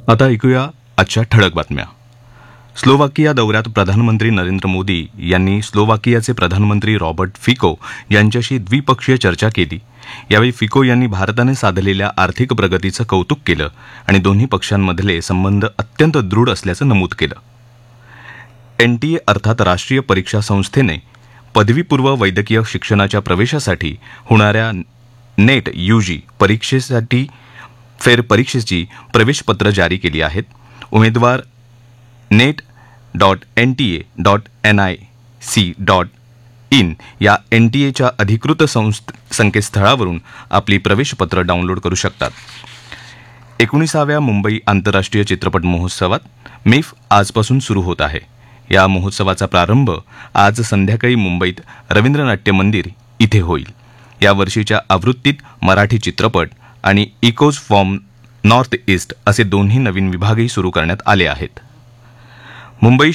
आता ऐकूया आजच्या ठळक बातम्या. स्लोवाकिया दौऱ्यात प्रधानमंत्री नरेंद्र मोदी यांनी स्लोवाकियाचे प्रधानमंत्री रॉबर्ट फिको यांच्याशी द्विपक्षीय चर्चा केली. यावेळी फिको यांनी भारताने साधलेल्या आर्थिक प्रगतीचं कौतुक केलं आणि दोन्ही पक्षांमधले संबंध अत्यंत दृढ असल्याचं नमूद केलं. एनटीए अर्थात राष्ट्रीय परीक्षा संस्थेने पदवीपूर्व वैद्यकीय शिक्षणाच्या प्रवेशासाठी होणाऱ्या नेट यूजी फेरपरीक्षेची प्रवेशपत्र जारी केली आहेत. उमेदवार net.nta.nic.in या एनटीएच्या अधिकृत संकेतस्थळावरून आपली प्रवेशपत्र डाउनलोड करू शकतात. 19व्या मुंबई आंतरराष्ट्रीय चित्रपट महोत्सवात मिफ आजपासून सुरू होत आहे. या महोत्सवाचा प्रारंभ आज संध्याकाळी मुंबईत रवींद्र नाट्य मंदिर इथे होईल. या वर्षीच्या आवृत्तीत मराठी चित्रपट आणि इकोज फ्रॉम नॉर्थ ईस्ट असे दोन्ही नवीन विभागही सुरू करण्यात आले आहेत. मुंबई